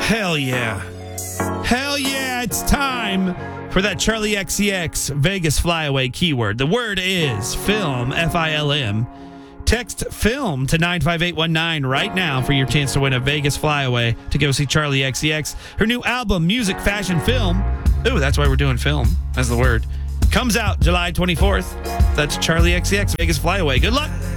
Hell yeah. Hell yeah, it's time for that Charlie XCX Vegas Flyaway keyword. The word is film, F-I-L-M. Text film to 95819 right now for your chance to win a Vegas Flyaway to go see Charlie XCX. Her new album, Music, Fashion, Film. Ooh, that's why we're doing film. That's the word. Comes out July 24th. That's Charlie XCX Vegas Flyaway. Good luck.